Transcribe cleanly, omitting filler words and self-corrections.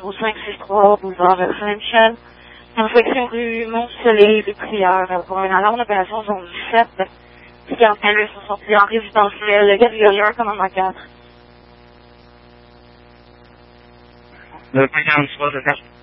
0563 boulevard Saint-Michel. Infection rue Mont-Soleil de Prière pour une alarme d'opération zone 17 qui appelle sont sortis en résidentiel Gabriel commandement 4. Le 53 de 4.